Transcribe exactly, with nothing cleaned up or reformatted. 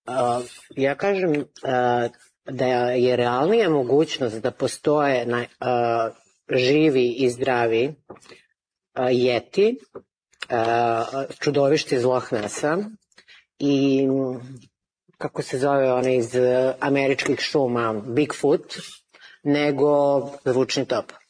Ja kažem da je realnija mogućnost da postoje živi i zdravi jeti, čudovište iz Loch Nessa i kako se zove onaj iz američkih šuma Bigfoot, nego zvučni top.